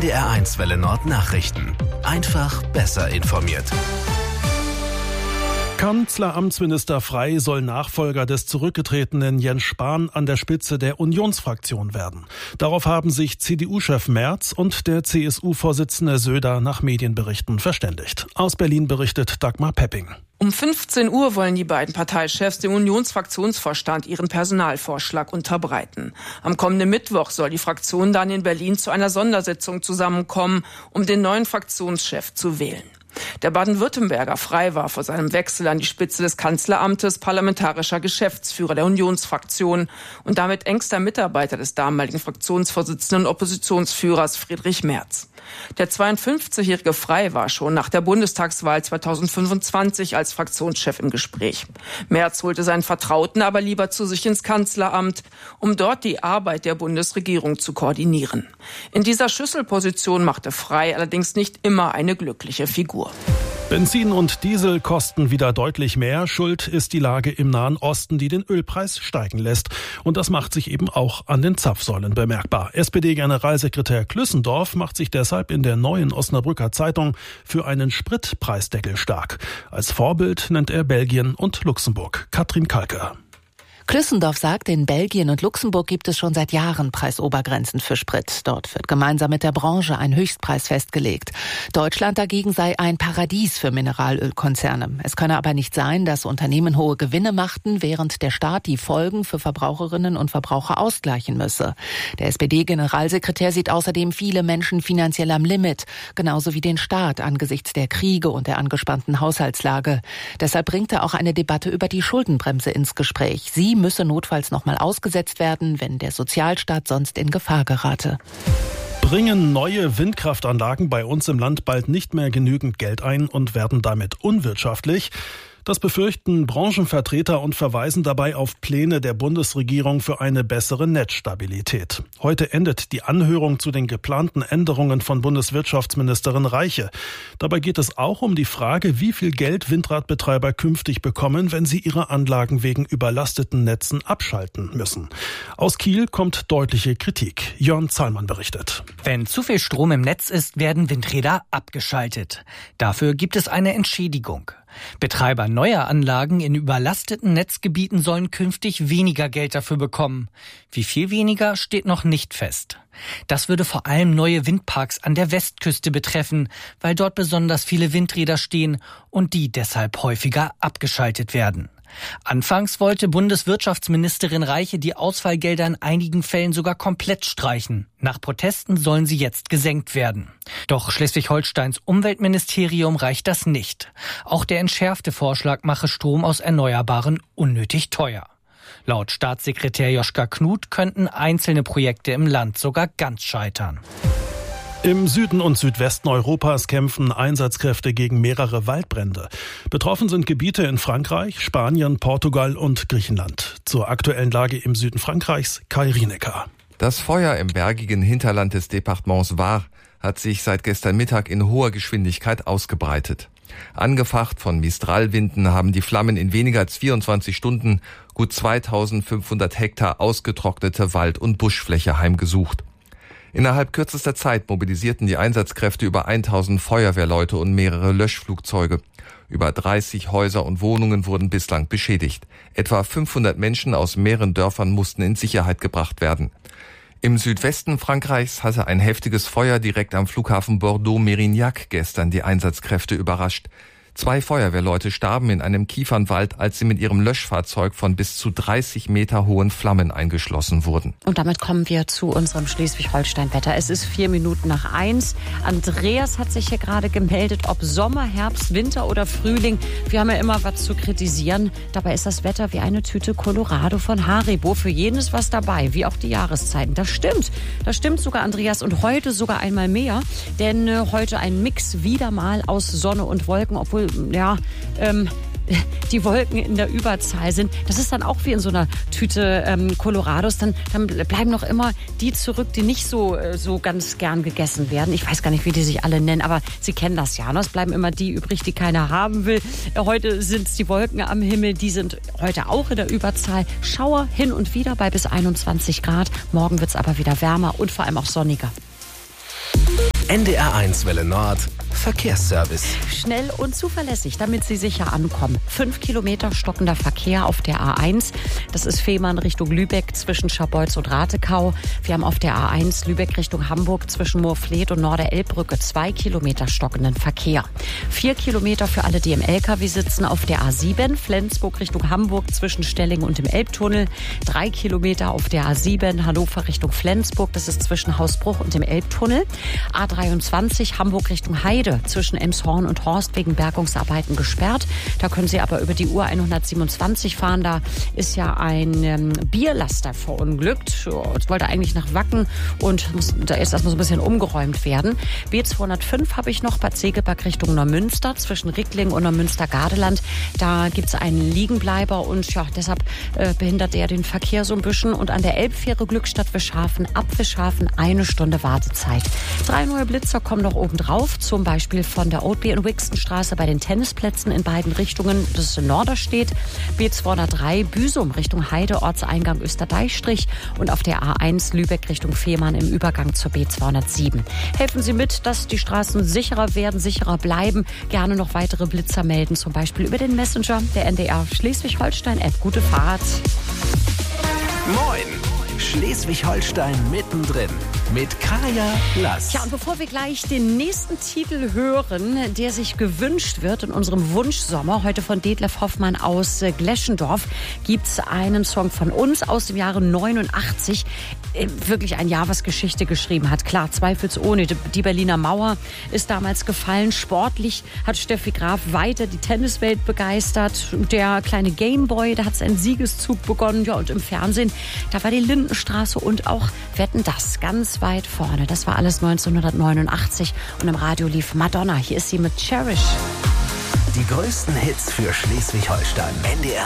NDR1 Welle Nord Nachrichten. Einfach besser informiert. Kanzleramtsminister Frey soll Nachfolger des zurückgetretenen Jens Spahn an der Spitze der Unionsfraktion werden. Darauf haben sich CDU-Chef Merz und der CSU-Vorsitzende Söder nach Medienberichten verständigt. Aus Berlin berichtet Dagmar Pepping. Um 15 Uhr wollen die beiden Parteichefs dem Unionsfraktionsvorstand ihren Personalvorschlag unterbreiten. Am kommenden Mittwoch soll die Fraktion dann in Berlin zu einer Sondersitzung zusammenkommen, um den neuen Fraktionschef zu wählen. Der Baden-Württemberger Frey war vor seinem Wechsel an die Spitze des Kanzleramtes parlamentarischer Geschäftsführer der Unionsfraktion und damit engster Mitarbeiter des damaligen Fraktionsvorsitzenden und Oppositionsführers Friedrich Merz. Der 52-jährige Frey war schon nach der Bundestagswahl 2025 als Fraktionschef im Gespräch. Merz holte seinen Vertrauten aber lieber zu sich ins Kanzleramt, um dort die Arbeit der Bundesregierung zu koordinieren. In dieser Schlüsselposition machte Frey allerdings nicht immer eine glückliche Figur. Benzin und Diesel kosten wieder deutlich mehr. Schuld ist die Lage im Nahen Osten, die den Ölpreis steigen lässt. Und das macht sich eben auch an den Zapfsäulen bemerkbar. SPD-Generalsekretär Klüssendorf macht sich deshalb in der Neuen Osnabrücker Zeitung für einen Spritpreisdeckel stark. Als Vorbild nennt er Belgien und Luxemburg. Katrin Kalke. Klüssendorf sagt, in Belgien und Luxemburg gibt es schon seit Jahren Preisobergrenzen für Sprit. Dort wird gemeinsam mit der Branche ein Höchstpreis festgelegt. Deutschland dagegen sei ein Paradies für Mineralölkonzerne. Es könne aber nicht sein, dass Unternehmen hohe Gewinne machten, während der Staat die Folgen für Verbraucherinnen und Verbraucher ausgleichen müsse. Der SPD-Generalsekretär sieht außerdem viele Menschen finanziell am Limit, genauso wie den Staat angesichts der Kriege und der angespannten Haushaltslage. Deshalb bringt er auch eine Debatte über die Schuldenbremse ins Gespräch. Sie müsse notfalls nochmal ausgesetzt werden, wenn der Sozialstaat sonst in Gefahr gerate. Bringen neue Windkraftanlagen bei uns im Land bald nicht mehr genügend Geld ein und werden damit unwirtschaftlich? Das befürchten Branchenvertreter und verweisen dabei auf Pläne der Bundesregierung für eine bessere Netzstabilität. Heute endet die Anhörung zu den geplanten Änderungen von Bundeswirtschaftsministerin Reiche. Dabei geht es auch um die Frage, wie viel Geld Windradbetreiber künftig bekommen, wenn sie ihre Anlagen wegen überlasteten Netzen abschalten müssen. Aus Kiel kommt deutliche Kritik. Jörn Zahlmann berichtet. Wenn zu viel Strom im Netz ist, werden Windräder abgeschaltet. Dafür gibt es eine Entschädigung. Betreiber neuer Anlagen in überlasteten Netzgebieten sollen künftig weniger Geld dafür bekommen. Wie viel weniger, steht noch nicht fest. Das würde vor allem neue Windparks an der Westküste betreffen, weil dort besonders viele Windräder stehen und die deshalb häufiger abgeschaltet werden. Anfangs wollte Bundeswirtschaftsministerin Reiche die Ausfallgelder in einigen Fällen sogar komplett streichen. Nach Protesten sollen sie jetzt gesenkt werden. Doch Schleswig-Holsteins Umweltministerium reicht das nicht. Auch der entschärfte Vorschlag mache Strom aus Erneuerbaren unnötig teuer. Laut Staatssekretär Joschka Knut könnten einzelne Projekte im Land sogar ganz scheitern. Im Süden und Südwesten Europas kämpfen Einsatzkräfte gegen mehrere Waldbrände. Betroffen sind Gebiete in Frankreich, Spanien, Portugal und Griechenland. Zur aktuellen Lage im Süden Frankreichs, Kai Rienecker. Das Feuer im bergigen Hinterland des Departements Var hat sich seit gestern Mittag in hoher Geschwindigkeit ausgebreitet. Angefacht von Mistralwinden haben die Flammen in weniger als 24 Stunden gut 2500 Hektar ausgetrocknete Wald- und Buschfläche heimgesucht. Innerhalb kürzester Zeit mobilisierten die Einsatzkräfte über 1000 Feuerwehrleute und mehrere Löschflugzeuge. Über 30 Häuser und Wohnungen wurden bislang beschädigt. Etwa 500 Menschen aus mehreren Dörfern mussten in Sicherheit gebracht werden. Im Südwesten Frankreichs hatte ein heftiges Feuer direkt am Flughafen Bordeaux-Mérignac gestern die Einsatzkräfte überrascht. 2 Feuerwehrleute starben in einem Kiefernwald, als sie mit ihrem Löschfahrzeug von bis zu 30 Meter hohen Flammen eingeschlossen wurden. Und damit kommen wir zu unserem Schleswig-Holstein-Wetter. Es ist 1:04. Andreas hat sich hier gerade gemeldet, ob Sommer, Herbst, Winter oder Frühling. Wir haben ja immer was zu kritisieren. Dabei ist das Wetter wie eine Tüte Colorado von Haribo. Für jeden ist was dabei, wie auch die Jahreszeiten. Das stimmt sogar, Andreas. Und heute sogar einmal mehr. Denn heute ein Mix wieder mal aus Sonne und Wolken, obwohl die Wolken in der Überzahl sind. Das ist dann auch wie in so einer Tüte Colorados. Dann bleiben noch immer die zurück, die nicht so ganz gern gegessen werden. Ich weiß gar nicht, wie die sich alle nennen, aber Sie kennen das ja. Ne? Es bleiben immer die übrig, die keiner haben will. Heute sind es die Wolken am Himmel. Die sind heute auch in der Überzahl. Schauer hin und wieder bei bis 21 Grad. Morgen wird es aber wieder wärmer und vor allem auch sonniger. NDR1 Welle Nord Verkehrsservice. Schnell und zuverlässig, damit Sie sicher ankommen. 5 Kilometer stockender Verkehr auf der A1. Das ist Fehmarn Richtung Lübeck zwischen Scharbeutz und Ratekau. Wir haben auf der A1 Lübeck Richtung Hamburg zwischen Moorfleet und Norder-Elbbrücke 2 Kilometer stockenden Verkehr. 4 Kilometer für alle, die im LKW sitzen auf der A7 Flensburg Richtung Hamburg zwischen Stellingen und dem Elbtunnel. 3 Kilometer auf der A7 Hannover Richtung Flensburg. Das ist zwischen Hausbruch und dem Elbtunnel. A23 Hamburg Richtung Heide zwischen Emshorn und Horst wegen Bergungsarbeiten gesperrt. Da können Sie aber über die U127 fahren. Da ist ja ein Bierlaster verunglückt. Es wollte eigentlich nach Wacken und da ist erstmal so ein bisschen umgeräumt werden. B205 habe ich noch, Bad Segeberg Richtung Neumünster zwischen Rickling und Neumünster-Gardeland. Da gibt es einen Liegenbleiber und ja, deshalb behindert er den Verkehr so ein bisschen. Und an der Elbfähre Glückstadt Wischhafen, ab Wischhafen 1 Stunde Wartezeit. 3 neue Blitzer kommen noch oben drauf, zum Beispiel von der Oatby- und Wixtonstraße bei den Tennisplätzen in beiden Richtungen. Das ist in Norderstedt. B203 Büsum Richtung Heide, Ortseingang Österdeichstrich und auf der A1 Lübeck Richtung Fehmarn im Übergang zur B207. Helfen Sie mit, dass die Straßen sicherer werden, sicherer bleiben. Gerne noch weitere Blitzer melden, zum Beispiel über den Messenger der NDR Schleswig-Holstein-App. Gute Fahrt. Moin! Schleswig-Holstein mittendrin mit Kaya Lass. Ja, und bevor wir gleich den nächsten Titel hören, der sich gewünscht wird in unserem Wunschsommer, heute von Detlef Hoffmann aus Gleschendorf, gibt's einen Song von uns aus dem Jahre 89. Wirklich ein Jahr, was Geschichte geschrieben hat. Klar, zweifelsohne. Die Berliner Mauer ist damals gefallen. Sportlich hat Steffi Graf weiter die Tenniswelt begeistert. Der kleine Gameboy, da hat seinen Siegeszug begonnen. Ja, und im Fernsehen, da war die Lindenstraße und auch Wetten, das ganz weit vorne. Das war alles 1989 und im Radio lief Madonna. Hier ist sie mit Cherish. Die größten Hits für Schleswig-Holstein. NDR